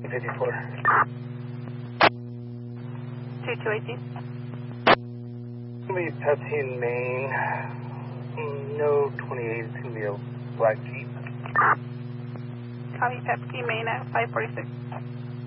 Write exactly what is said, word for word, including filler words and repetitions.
fifty-four. two two eight. Somebody Pepsi in Maine. No twenty-eight, it's going to be a black Jeep. Copy Pepsi Maine at five forty-six.